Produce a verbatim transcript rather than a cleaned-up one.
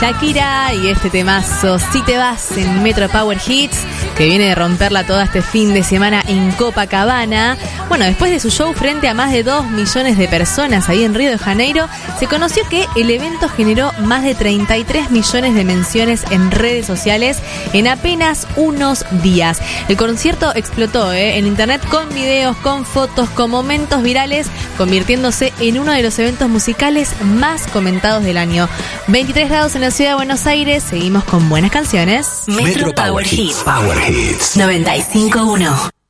Shakira y este temazo Si te vas en Metro Power Hits, que viene de romperla toda este fin de semana en Copacabana. Bueno, después de su show frente a más de dos millones de personas ahí en Río de Janeiro, se conoció que el evento generó más de treinta y tres millones de menciones en redes sociales en apenas unos días. El concierto explotó ¿eh? en internet con videos, con fotos, con momentos virales, convirtiéndose en uno de los eventos musicales más comentados del año. veintitrés grados en la ciudad de Buenos Aires, seguimos con buenas canciones. Metro Power Hits. Power Hits. noventa y cinco punto uno.